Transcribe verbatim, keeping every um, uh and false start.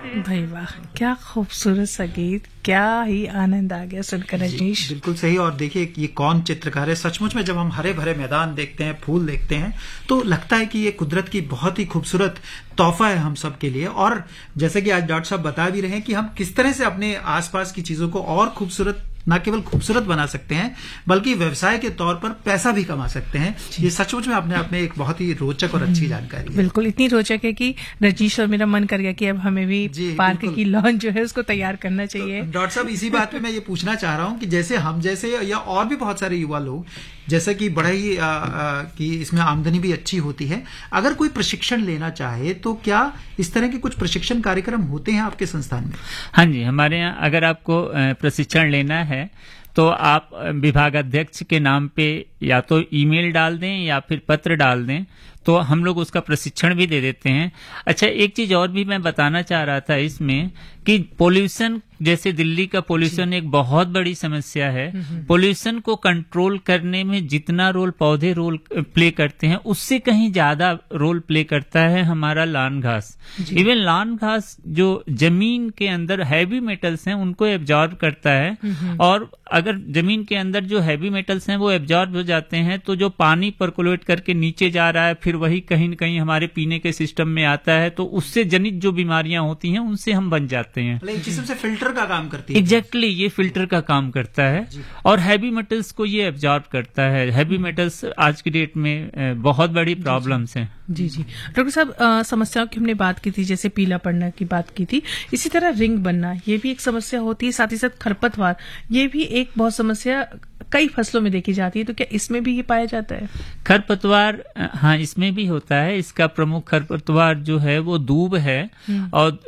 भाई वाह, क्या खूबसूरत संगीत, क्या ही आनंद आ गया सुनकर रजनीश। बिल्कुल सही। और देखिए ये कौन चित्रकार है। सचमुच में जब हम हरे भरे मैदान देखते हैं, फूल देखते हैं, तो लगता है कि ये कुदरत की बहुत ही खूबसूरत तोहफा है हम सब के लिए। और जैसे कि आज डॉक्टर साहब बता भी रहे हैं कि हम किस तरह से अपने आसपास की चीजों को और खूबसूरत, न केवल खूबसूरत बना सकते हैं बल्कि व्यवसाय के तौर पर पैसा भी कमा सकते हैं। ये सचमुच में अपने आप में एक बहुत ही रोचक और अच्छी जानकारी है। बिल्कुल, इतनी रोचक है कि रजनीश और मेरा मन कर गया कि अब हमें भी पार्क की लॉन जो है उसको तैयार करना चाहिए। तो डॉक्टर साहब इसी बात पे मैं ये पूछना चाह रहा हूँ कि जैसे हम जैसे या और भी बहुत सारे युवा लोग, जैसे कि बड़ा ही आ, आ, कि इसमें आमदनी भी अच्छी होती है, अगर कोई प्रशिक्षण लेना चाहे तो क्या इस तरह के कुछ प्रशिक्षण कार्यक्रम होते हैं आपके संस्थान में? हाँ जी, हमारे यहाँ अगर आपको प्रशिक्षण लेना है तो आप विभागाध्यक्ष के नाम पे या तो ईमेल डाल दें या फिर पत्र डाल दें, तो हम लोग उसका प्रशिक्षण भी दे देते हैं। अच्छा, एक चीज और भी मैं बताना चाह रहा था इसमें कि पोल्यूशन, जैसे दिल्ली का पोल्यूशन एक बहुत बड़ी समस्या है। पोल्यूशन को कंट्रोल करने में जितना रोल पौधे रोल प्ले करते हैं उससे कहीं ज्यादा रोल प्ले करता है हमारा लॉन घास। इवन लॉन घास जो जमीन के अंदर हैवी मेटल्स हैं उनको एब्जॉर्ब करता है, और अगर जमीन के अंदर जो हैवी मेटल्स हैं वो एब्जॉर्ब हो जाते हैं तो जो पानी परकोलेट करके नीचे जा रहा है फिर वही कहीं न कहीं हमारे पीने के सिस्टम में आता है, तो उससे जनित जो बीमारियां होती हैं उनसे हम बच जाते हैं। एक किस्म से फिल्टर का काम करती है। एग्जैक्टली exactly, ये फिल्टर का काम करता है और हैवी मेटल्स को ये एब्जॉर्ब करता है। हैवी मेटल्स आज की डेट में बहुत बड़ी प्रॉब्लम्स हैं। जी जी डॉक्टर साहब, समस्याओं की हमने बात की थी, जैसे पीला पड़ना की बात की थी, इसी तरह रिंग बनना ये भी एक समस्या होती है। साथ ही साथ खरपतवार, ये भी एक बहुत समस्या कई फसलों में देखी जाती है, तो क्या इसमें भी ये पाया जाता है? खरपतवार, हाँ, इसमें भी होता है। इसका प्रमुख खरपतवार जो है वो दूब है, और